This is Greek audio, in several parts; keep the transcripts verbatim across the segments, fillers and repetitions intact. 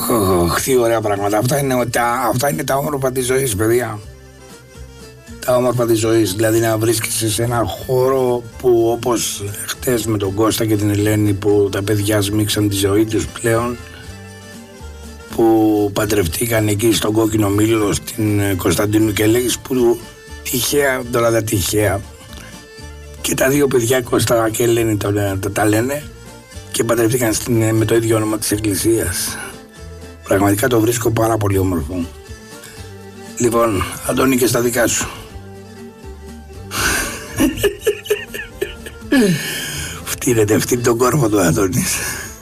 Τι ωραία πράγματα. Αυτά είναι τα, αυτά είναι τα όμορφα της ζωής, παιδιά. Τα όμορφα της ζωής. Δηλαδή να βρίσκεσαι σε ένα χώρο που, όπως χτες με τον Κώστα και την Ελένη, που τα παιδιά σμίξαν τη ζωή τους πλέον, που παντρευτήκαν εκεί στον Κόκκινο Μήλο στην Κωνσταντίνου και Λέγης, που τυχαία, τώρα δεν τυχαία, και τα δύο παιδιά Κώστα και Ελένη τα, τα, τα λένε και παντρευτήκαν στην, με το ίδιο όνομα της Εκκλησίας. Πραγματικά το βρίσκω πάρα πολύ όμορφο. Λοιπόν, Αντώνη, και στα δικά σου. Φτύνεται, φτύνει τον κόρφο του Αντώνης.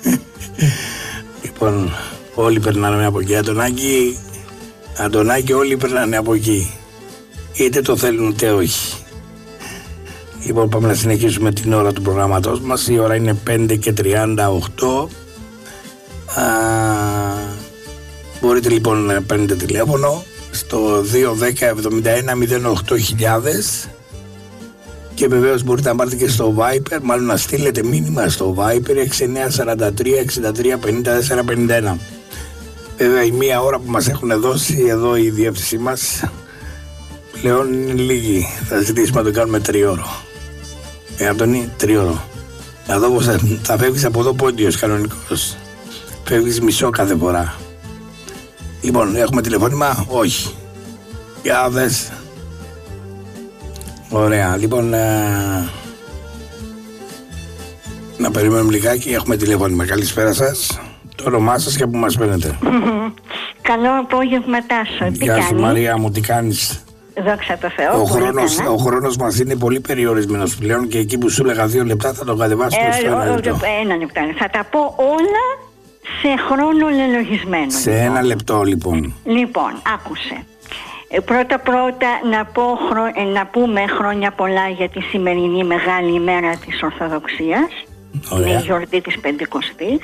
Λοιπόν, όλοι περνάνε από εκεί. Αντωνάκη, Αντωνάκη, όλοι περνάνε από εκεί. Είτε το θέλουν είτε όχι. Λοιπόν, πάμε να συνεχίσουμε την ώρα του προγράμματος μας. Η ώρα είναι πέντε και τριάντα οκτώ. Α, μπορείτε λοιπόν να παίρνετε τηλέφωνο στο δύο δέκα εβδομήντα ένα μηδέν οκτώ χιλιάδες και βεβαίως μπορείτε να πάρετε και στο Viper, μάλλον να στείλετε μήνυμα στο Viper έξι εννιά τέσσερα τρία εξήντα τρία πενήντα τέσσερα πενήντα ένα. Βέβαια η μία ώρα που μας έχουν δώσει εδώ η διεύθυνσή μας πλέον είναι λίγη. Θα ζητήσουμε να το κάνουμε τριώρο. Ε, Αντώνη, τριώρο. Να δω πως θα, θα φεύγεις από εδώ πόντιος κανονικός. Φεύγεις μισό κάθε φορά. Λοιπόν, έχουμε τηλεφώνημα? Όχι. Για δες. Ωραία, λοιπόν, ε, να περιμένουμε λιγάκι, έχουμε τηλεφώνημα. Καλησπέρα σας. Το όνομά σας και που μας παίρνετε. Καλό απόγευμα, Τάσο. Γεια σου, Μαρία μου, τι κάνεις? Δόξα τω Θεώ. Ο χρόνος, ο χρόνος μας είναι πολύ περιορισμένος πλέον και εκεί που σου έλεγα δύο λεπτά θα το κατεβάσω ε, στο ένα λεπτό. Ένα λεπτό. Θα τα πω όλα σε χρόνο λελογισμένο. Σε λοιπόν. ένα λεπτό λοιπόν. Λοιπόν, άκουσε. Ε, πρώτα πρώτα να, πω, χρο... να πούμε χρόνια πολλά για τη σημερινή μεγάλη ημέρα της Ορθοδοξίας. Είναι η γιορτή της Πεντηκοστής.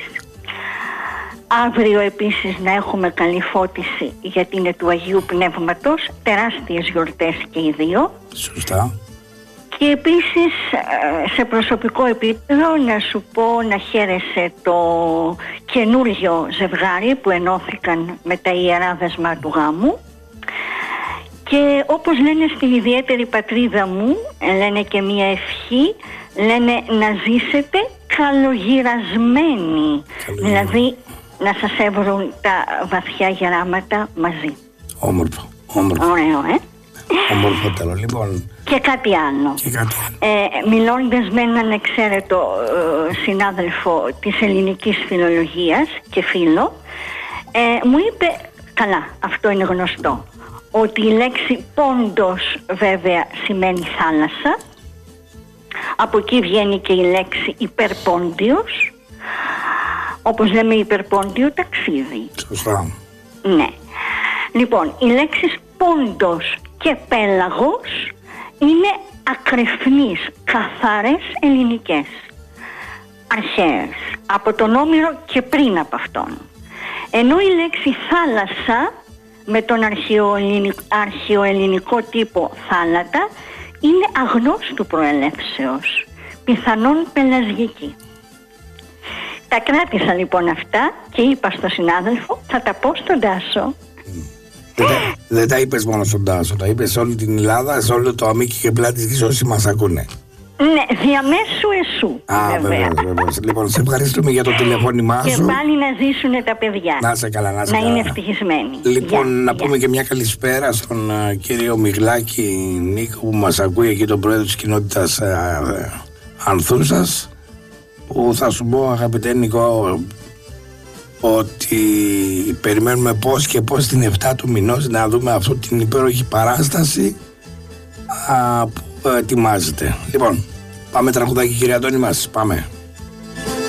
Αύριο επίσης να έχουμε καλή φώτιση γιατί είναι του Αγίου Πνεύματος, τεράστιες γιορτές και οι δύο. Σωστά. Και επίσης σε προσωπικό επίπεδο να σου πω να χαίρεσαι το καινούργιο ζευγάρι που ενώθηκαν με τα ιερά δεσμά του γάμου. Και όπως λένε στην ιδιαίτερη πατρίδα μου, λένε και μία ευχή, λένε να ζήσετε καλογυρασμένοι. Δηλαδή να σας έβρουν τα βαθιά γεράματα μαζί. Όμορφο, όμορφο. Ωραίο, ε. Όμορφο τέλο, λοιπόν. Και κάτι άλλο. Και κάτι άλλο. Ε, μιλώντας με έναν εξαίρετο ε, συνάδελφο της ελληνικής φιλολογίας και φίλο, ε, μου είπε, καλά, αυτό είναι γνωστό, ότι η λέξη πόντος βέβαια σημαίνει θάλασσα. Από εκεί βγαίνει και η λέξη υπερπόντιος. Όπως λέμε υπερπόντιο ταξίδι. Σωστά. Ναι. Λοιπόν, οι λέξεις πόντος και πέλαγος είναι ακρεφνείς, καθαρές ελληνικές. Αρχαίες. Από τον Όμηρο και πριν από αυτόν. Ενώ η λέξη θάλασσα με τον αρχαιοελληνικό τύπο θάλατα είναι αγνώστου προελεύσεως. Πιθανόν πελασγική. Τα κράτησα λοιπόν αυτά και είπα στον συνάδελφο, θα τα πω στον Τάσο. Δεν τα, δεν τα είπες μόνο στον Τάσο, τα είπες σε όλη την Ελλάδα, σε όλο το αμίκι και πλάτη και όσοι μας ακούνε. Ναι, διαμέσου εσού. Α, βέβαια, βέβαια. Λοιπόν, σε ευχαριστούμε για το τηλεφώνημά σου. Και πάλι να ζήσουν τα παιδιά. Να σε καλά, να σε να καλά. είναι ευτυχισμένοι. Λοιπόν, για, να για. πούμε και μια καλησπέρα στον uh, κύριο Μιγλάκη Νίκο που μας ακούει εκεί, τον πρόεδρο της κοινότητας uh, uh, Ανθούσας, που θα σου πω, αγαπητέ Νίκο, ότι περιμένουμε πώς και πώς την επτά του μηνός να δούμε αυτή την υπέροχη παράσταση α, που ετοιμάζεται. Λοιπόν, πάμε τραγουδάκι, κύριε Αντώνη μας, πάμε.